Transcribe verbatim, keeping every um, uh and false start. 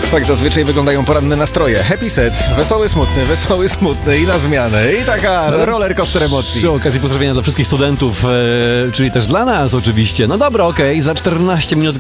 Tak zazwyczaj wyglądają poranne nastroje. Happy set, wesoły, smutny, wesoły, smutny i na zmianę. I taka roller coaster emocji. Przy okazji pozdrowienia dla wszystkich studentów, e, czyli też dla nas oczywiście. No dobra, okej, za czternaście minut